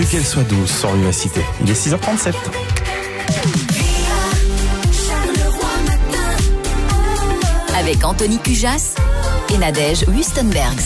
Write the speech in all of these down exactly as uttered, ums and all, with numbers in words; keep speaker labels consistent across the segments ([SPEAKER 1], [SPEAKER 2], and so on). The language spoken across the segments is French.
[SPEAKER 1] qu'elle soit douce sans vivacité. Il est six heures trente-sept.
[SPEAKER 2] Avec Anthony Cujas et Nadège Wustenbergs.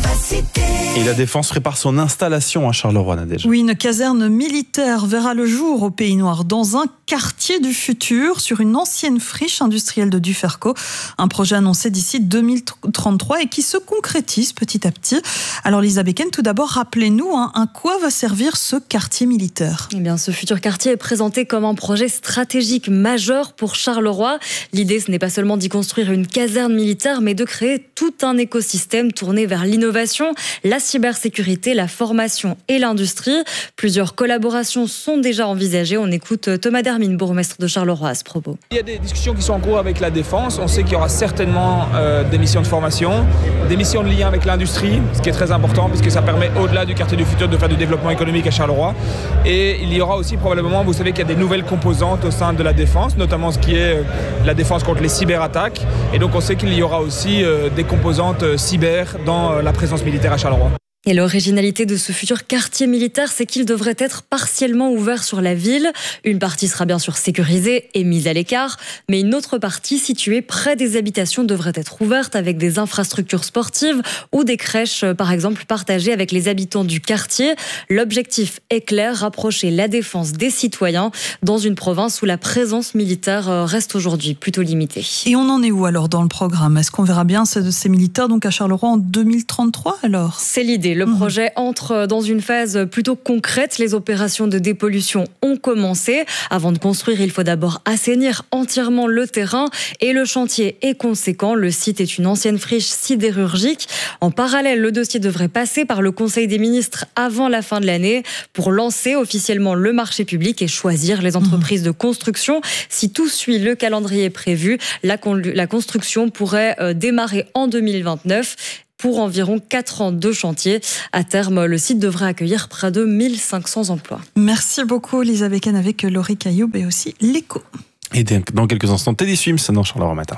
[SPEAKER 1] Et la Défense prépare son installation à Charleroi, Nadège.
[SPEAKER 3] Oui, une caserne militaire verra le jour au Pays Noir, dans un quartier du futur, sur une ancienne friche industrielle de Duferco. Un projet annoncé d'ici deux mille trente-trois et qui se concrétise petit à petit. Alors Lisa Becken, tout d'abord, rappelez-nous hein, à quoi va servir ce quartier militaire.
[SPEAKER 4] Eh bien, ce futur quartier est présenté comme un projet stratégique majeur pour Charleroi. L'idée, ce n'est pas seulement d'y construire une caserne militaire, mais de créer tout un écosystème tourné vers l'innovation, la cybersécurité, la formation et l'industrie. Plusieurs collaborations sont déjà envisagées. On écoute Thomas Dermine, bourgmestre de Charleroi, à ce propos.
[SPEAKER 5] Il y a des discussions qui sont en cours avec la Défense. On sait qu'il y aura certainement euh, des missions de formation, des missions de lien avec l'industrie, ce qui est très important puisque ça permet, au-delà du quartier du futur, de faire du développement économique à Charleroi. Et il y aura aussi probablement, vous savez qu'il y a des nouvelles composantes au sein de la Défense, notamment ce qui est euh, la défense contre les cyberattaques. Et donc on sait qu'il y aura aussi euh, des composantes euh, cyber dans euh, la présence militaire à Charleroi.
[SPEAKER 4] Et l'originalité de ce futur quartier militaire, c'est qu'il devrait être partiellement ouvert sur la ville. Une partie sera bien sûr sécurisée et mise à l'écart, mais une autre partie située près des habitations devrait être ouverte avec des infrastructures sportives ou des crèches, par exemple, partagées avec les habitants du quartier. L'objectif est clair, rapprocher la défense des citoyens dans une province où la présence militaire reste aujourd'hui plutôt limitée.
[SPEAKER 3] Et on en est où alors dans le programme? Est-ce qu'on verra bien ces, ces militaires donc à Charleroi en deux mille trente-trois alors?
[SPEAKER 4] C'est l'idée. Le projet entre dans une phase plutôt concrète. Les opérations de dépollution ont commencé. Avant de construire, il faut d'abord assainir entièrement le terrain et le chantier est conséquent. Le site est une ancienne friche sidérurgique. En parallèle, le dossier devrait passer par le Conseil des ministres avant la fin de l'année pour lancer officiellement le marché public et choisir les entreprises de construction. Si tout suit le calendrier prévu, la, con- la construction pourrait euh, démarrer en deux mille vingt-neuf. Pour environ quatre ans de chantier. À terme, le site devrait accueillir près de mille cinq cents emplois.
[SPEAKER 3] Merci beaucoup, Lisa Becken, avec Laurie Cailloub et aussi l'Écho.
[SPEAKER 1] Et dans quelques instants, Teddy Swims dans Charleroi Matin.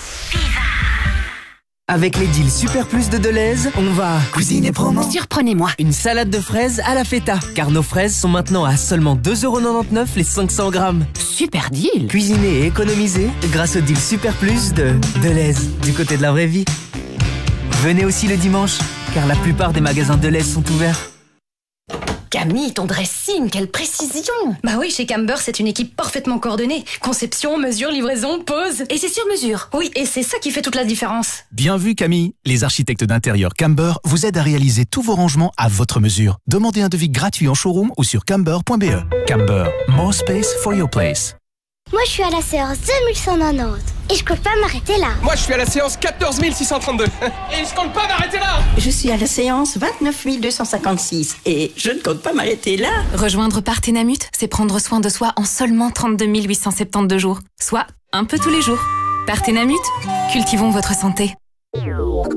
[SPEAKER 6] Avec les deals Super Plus de Deleuze, on va cuisiner promo.
[SPEAKER 2] Surprenez-moi.
[SPEAKER 6] Une salade de fraises à la feta. Car nos fraises sont maintenant à seulement deux euros quatre-vingt-dix-neuf les cinq cents grammes.
[SPEAKER 2] Super deal.
[SPEAKER 6] Cuisiner et économiser grâce au deal Super Plus de Deleuze. Du côté de la vraie vie. Venez aussi le dimanche, car la plupart des magasins Deleuze sont ouverts.
[SPEAKER 7] Camille, ton dressing, quelle précision! Bah oui, chez Camber, c'est une équipe parfaitement coordonnée. Conception, mesure, livraison, pose. Et c'est sur mesure. Oui, et c'est ça qui fait toute la différence.
[SPEAKER 8] Bien vu, Camille. Les architectes d'intérieur Camber vous aident à réaliser tous vos rangements à votre mesure. Demandez un devis gratuit en showroom ou sur camber point b e. Camber, more space for your place.
[SPEAKER 9] Moi, je suis à la séance deux mille cent quatre-vingt-dix et je compte pas m'arrêter là.
[SPEAKER 10] Moi, je suis à la séance quatorze mille six cent trente-deux et je compte pas m'arrêter là.
[SPEAKER 11] Je suis à la séance vingt-neuf mille deux cent cinquante-six et je ne compte pas m'arrêter là.
[SPEAKER 12] Rejoindre Partenamut, c'est prendre soin de soi en seulement trente-deux mille huit cent soixante-douze jours, soit un peu tous les jours. Partenamut, cultivons votre santé.